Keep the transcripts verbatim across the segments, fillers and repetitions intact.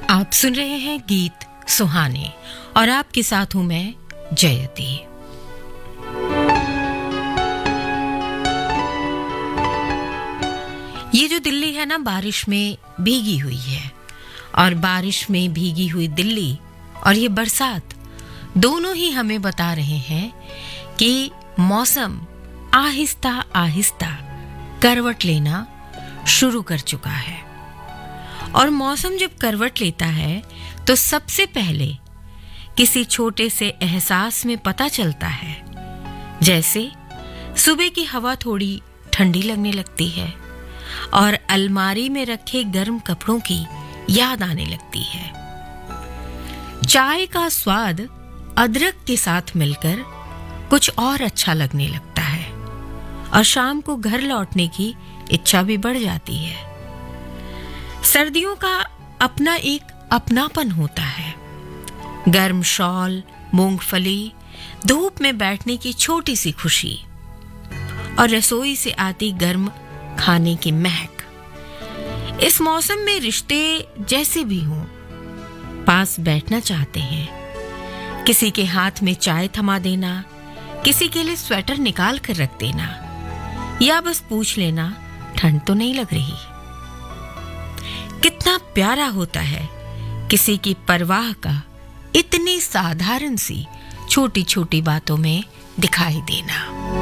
आप सुन रहे हैं गीत सुहाने और आपके साथ हूं मैं जयती। ये जो दिल्ली है ना, बारिश में भीगी हुई है, और बारिश में भीगी हुई दिल्ली और ये बरसात दोनों ही हमें बता रहे हैं कि मौसम आहिस्ता आहिस्ता करवट लेना शुरू कर चुका है। और मौसम जब करवट लेता है तो सबसे पहले किसी छोटे से एहसास में पता चलता है, जैसे सुबह की हवा थोड़ी ठंडी लगने लगती है और अलमारी में रखे गर्म कपड़ों की याद आने लगती है। चाय का स्वाद अदरक के साथ मिलकर कुछ और अच्छा लगने लगता है और शाम को घर लौटने की इच्छा भी बढ़ जाती है। सर्दियों का अपना एक अपनापन होता है। गर्म शॉल, मूंगफली, धूप में बैठने की छोटी सी खुशी और रसोई से आती गर्म खाने की महक। इस मौसम में रिश्ते जैसे भी हों, पास बैठना चाहते हैं। किसी के हाथ में चाय थमा देना, किसी के लिए स्वेटर निकाल कर रख देना, या बस पूछ लेना ठंड तो नहीं लग रही। कितना प्यारा होता है किसी की परवाह का इतनी साधारण सी छोटी छोटी बातों में दिखाई देना।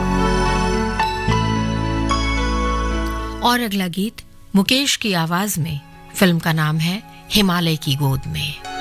और अगला गीत मुकेश की आवाज में, फिल्म का नाम है हिमालय की गोद में।